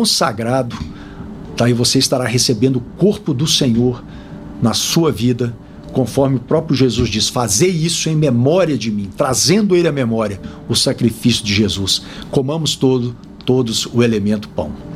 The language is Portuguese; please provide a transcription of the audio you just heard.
consagrado, tá? E você estará recebendo o corpo do Senhor na sua vida, conforme o próprio Jesus diz: fazei isso em memória de mim, trazendo ele à memória o sacrifício de Jesus. Comamos todos o elemento pão.